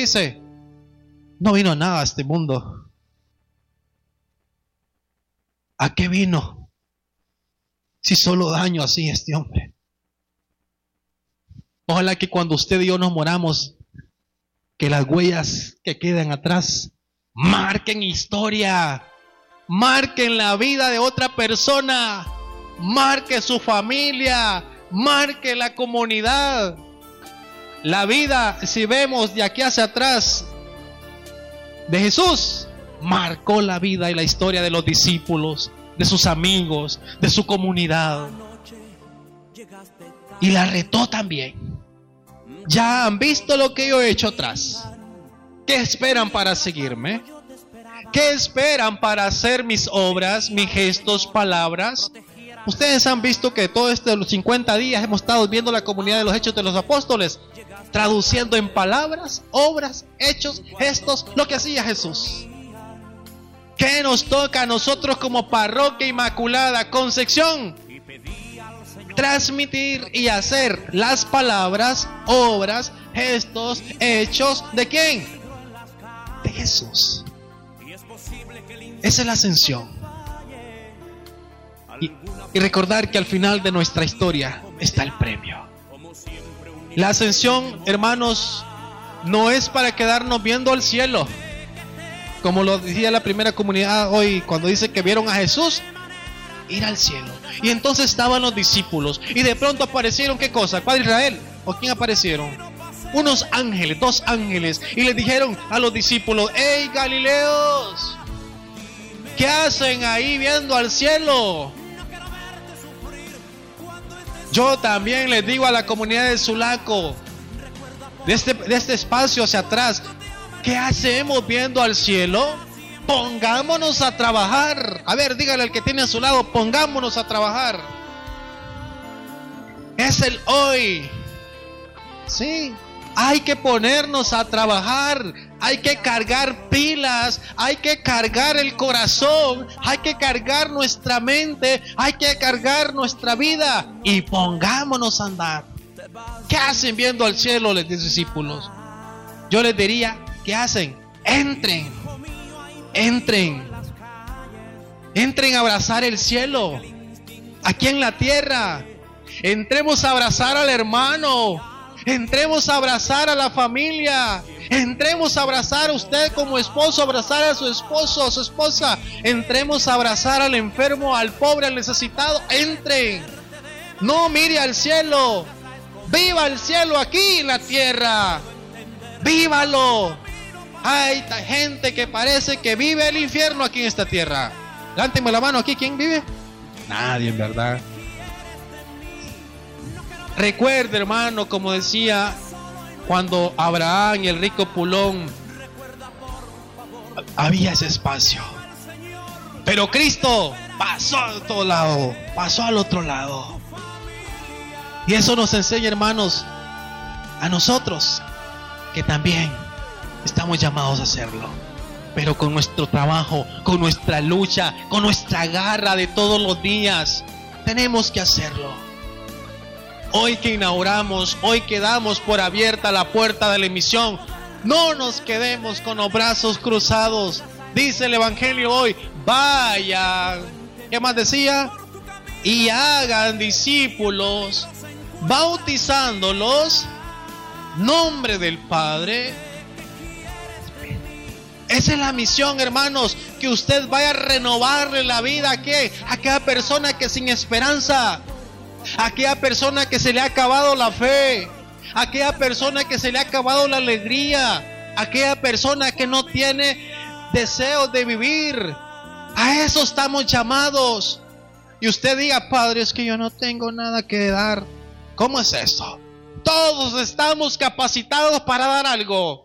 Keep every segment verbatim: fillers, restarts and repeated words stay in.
dice, no vino nada a este mundo. ¿A qué vino? Si solo daño así este hombre. Ojalá que cuando usted y yo nos moramos, que las huellas que quedan atrás marquen historia, marquen la vida de otra persona, marque su familia, marque la comunidad. La vida, si vemos de aquí hacia atrás, de Jesús, marcó la vida y la historia de los discípulos, de sus amigos, de su comunidad. Y la retó también. Ya han visto lo que yo he hecho atrás. ¿Qué esperan para seguirme? ¿Qué esperan para hacer mis obras, mis gestos, palabras? Ustedes han visto que todos estos cincuenta días hemos estado viendo la comunidad de los Hechos de los Apóstoles, traduciendo en palabras, obras, hechos, gestos, lo que hacía Jesús. ¿Qué nos toca a nosotros como Parroquia Inmaculada Concepción? Transmitir y hacer las palabras, obras, gestos, hechos, ¿de quién? De Jesús. Esa es la ascensión. Y, y recordar que al final de nuestra historia está el premio. La ascensión, hermanos, no es para quedarnos viendo al cielo, como lo decía la primera comunidad hoy, cuando dice que vieron a Jesús ir al cielo. Y entonces estaban los discípulos, y de pronto aparecieron, ¿qué cosa? ¿El Padre Israel? ¿O quién aparecieron? Unos ángeles, dos ángeles, y les dijeron a los discípulos: ¡Hey, Galileos! ¿Qué hacen ahí viendo al cielo? Yo también les digo a la comunidad de Sulaco, de este, de este espacio hacia atrás, ¿qué hacemos viendo al cielo? Pongámonos a trabajar. A ver, dígale al que tiene a su lado, pongámonos a trabajar. Es el hoy. Sí, hay que ponernos a trabajar. Hay que cargar pilas, hay que cargar el corazón, hay que cargar nuestra mente, hay que cargar nuestra vida y pongámonos a andar. ¿Qué hacen viendo al cielo los discípulos? Yo les diría, ¿qué hacen? Entren, entren, entren a abrazar el cielo, aquí en la tierra. Entremos a abrazar al hermano, entremos a abrazar a la familia. Entremos a abrazar a usted como esposo, abrazar a su esposo, a su esposa. Entremos a abrazar al enfermo, al pobre, al necesitado. Entren. No mire al cielo. Viva el cielo aquí en la tierra. Vívalo. Hay gente que parece que vive el infierno aquí en esta tierra. Levánteme la mano aquí. ¿Quién vive? Nadie, en verdad. Recuerde, hermano, como decía, cuando Abraham y el rico Pulón, había ese espacio, pero Cristo pasó al otro lado, pasó al otro lado. Y eso nos enseña, hermanos, a nosotros que también estamos llamados a hacerlo, pero con nuestro trabajo, con nuestra lucha, con nuestra garra de todos los días. Tenemos que hacerlo. Hoy que inauguramos, hoy que damos por abierta la puerta de la emisión, no nos quedemos con los brazos cruzados. Dice el Evangelio hoy: vayan, ¿qué más decía? Y hagan discípulos, bautizándolos, nombre del Padre. Esa es la misión, hermanos, que usted vaya a renovarle la vida a ¿qué? A aquella persona que sin esperanza, aquella persona que se le ha acabado la fe, aquella persona que se le ha acabado la alegría, aquella persona que no tiene deseos de vivir. A eso estamos llamados. Y usted diga: Padre, es que yo no tengo nada que dar. ¿Cómo es eso? Todos estamos capacitados para dar algo.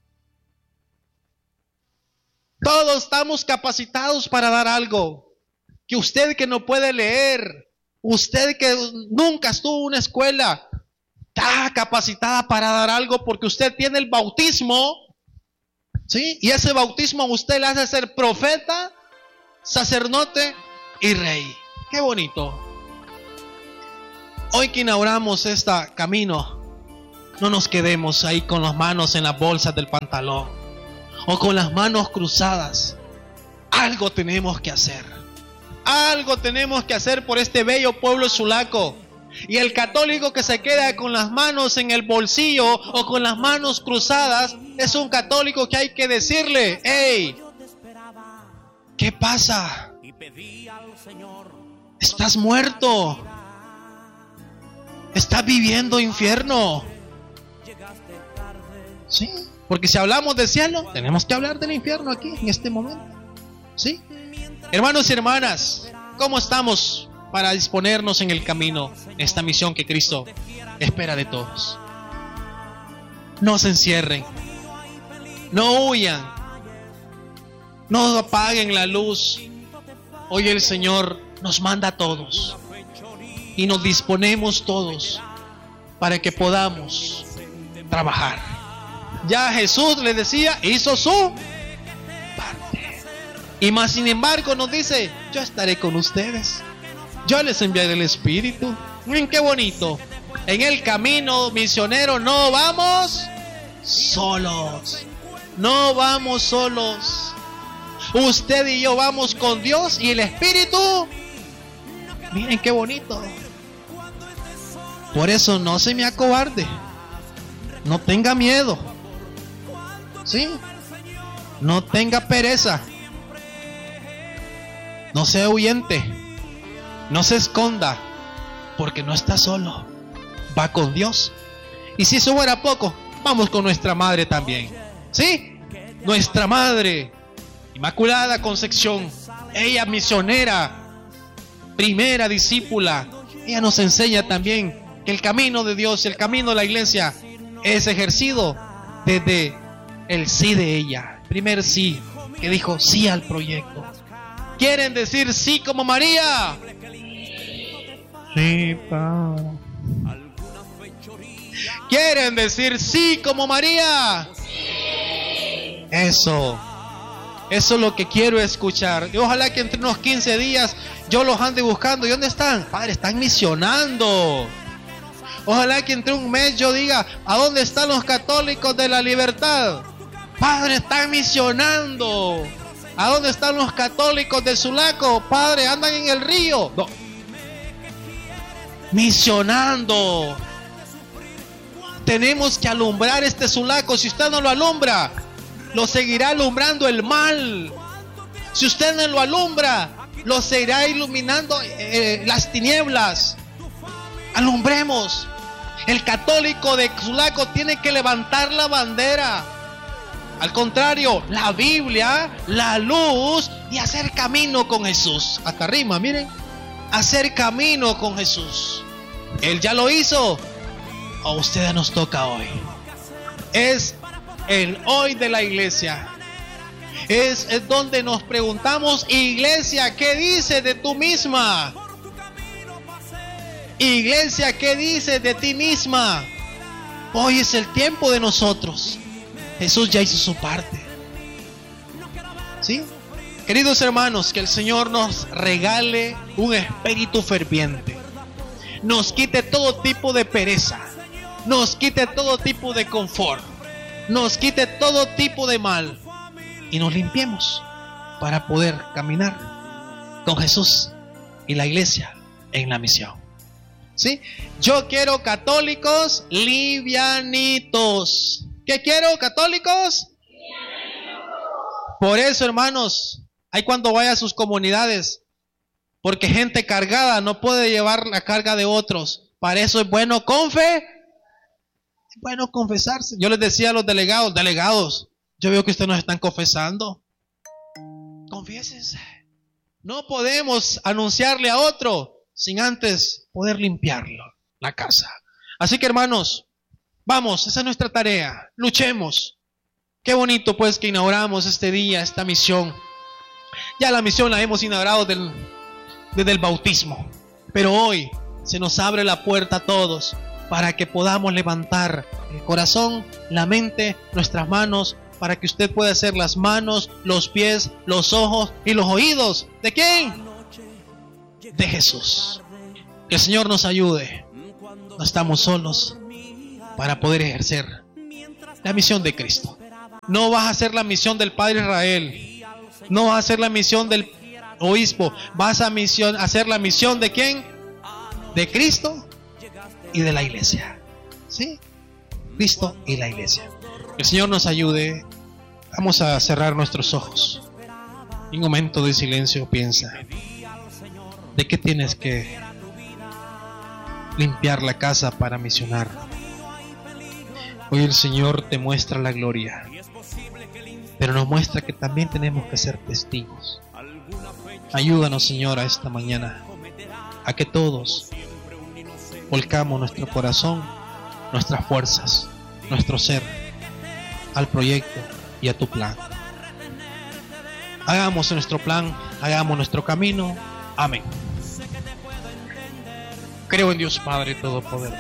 Todos estamos capacitados para dar algo. Que usted que no puede leer, usted que nunca estuvo en una escuela, está capacitada para dar algo, porque usted tiene el bautismo, ¿sí? Y ese bautismo a usted le hace ser profeta, sacerdote y rey. ¡Qué bonito! Hoy que inauguramos este camino, No nos quedemos ahí con las manos en las bolsas del pantalón o con las manos cruzadas. Algo tenemos que hacer. Algo tenemos que hacer por este bello pueblo sulaco. Y el católico que se queda con las manos en el bolsillo o con las manos cruzadas es un católico que hay que decirle: hey, ¿qué pasa? Estás muerto. Estás viviendo infierno. Sí, porque si hablamos del cielo, tenemos que hablar del infierno aquí, en este momento. Sí, hermanos y hermanas, ¿cómo estamos para disponernos en el camino, en esta misión que Cristo espera de todos? No se encierren, no huyan, no apaguen la luz. Hoy el Señor nos manda a todos y nos disponemos todos para que podamos trabajar. Ya Jesús le decía, hizo su parte. Y más sin embargo nos dice: yo estaré con ustedes. Yo les enviaré el Espíritu. Miren qué bonito. En el camino misionero no vamos solos. No vamos solos. Usted y yo vamos con Dios y el Espíritu. Miren qué bonito. Por eso no se me acobarde. No tenga miedo. ¿Sí? No tenga pereza. No sea huyente. No se esconda, porque no está solo. Va con Dios. Y si eso fuera poco, vamos con nuestra madre también. ¿Sí? Nuestra madre, Inmaculada Concepción. Ella misionera, primera discípula. Ella nos enseña también que el camino de Dios, el camino de la iglesia, es ejercido desde el sí de ella. El primer sí, que dijo sí al proyecto. ¿Quieren decir sí como María? Sí, Padre. ¿Quieren decir sí como María? Eso. Eso es lo que quiero escuchar. Y ojalá que entre unos quince días yo los ande buscando. ¿Y dónde están? Padre, están misionando. Ojalá que entre un mes yo diga: ¿a dónde están los católicos de la libertad? Padre, están misionando. ¿A dónde están los católicos del Sulaco? Padre, andan en el río. No. Misionando. Tenemos que alumbrar este Sulaco. Si usted no lo alumbra, lo seguirá alumbrando el mal. Si usted no lo alumbra, lo seguirá iluminando eh, las tinieblas. Alumbremos. El católico de Sulaco tiene que levantar la bandera. Al contrario, la Biblia, la luz y hacer camino con Jesús. Hasta rima, miren. Hacer camino con Jesús. Él ya lo hizo. A ustedes nos toca hoy. Es el hoy de la iglesia. Es, es donde nos preguntamos: iglesia, ¿qué dices de tú misma? Iglesia, ¿qué dices de ti misma? Hoy es el tiempo de nosotros. Jesús ya hizo su parte. ¿Sí? Queridos hermanos, que el Señor nos regale un espíritu ferviente. Nos quite todo tipo de pereza. Nos quite todo tipo de confort. Nos quite todo tipo de mal. Y nos limpiemos para poder caminar con Jesús y la iglesia en la misión. ¿Sí? Yo quiero católicos livianitos. ¿Qué quiero? ¿Católicos? Por eso, hermanos, hay cuando vaya a sus comunidades, porque gente cargada no puede llevar la carga de otros. Para eso es bueno confe, es bueno confesarse. Yo les decía a los delegados, delegados, yo veo que ustedes nos están confesando. Confiésense. No podemos anunciarle a otro sin antes poder limpiarlo, la casa. Así que, hermanos, vamos, esa es nuestra tarea. Luchemos. Qué bonito pues que inauguramos este día, esta misión. Ya la misión la hemos inaugurado del, desde el bautismo. Pero hoy se nos abre la puerta a todos para que podamos levantar el corazón, la mente, nuestras manos, para que usted pueda hacer las manos, los pies, los ojos y los oídos. ¿De quién? De Jesús. Que el Señor nos ayude. No estamos solos. para poder ejercer la misión de Cristo. No vas a hacer la misión del Padre Israel, no vas a hacer la misión del obispo, vas a misión, hacer la misión de ¿quién? De Cristo y de la iglesia. ¿Sí? Cristo y la iglesia. Que el Señor nos ayude. Vamos a cerrar nuestros ojos. En un momento de silencio piensa, ¿de qué tienes que limpiar la casa para misionar? Hoy el Señor te muestra la gloria, pero nos muestra que también tenemos que ser testigos. Ayúdanos, Señor, a esta mañana, a que todos volcamos nuestro corazón, nuestras fuerzas, nuestro ser al proyecto y a tu plan. Hagamos nuestro plan, hagamos nuestro camino. Amén. Creo en Dios Padre Todopoderoso,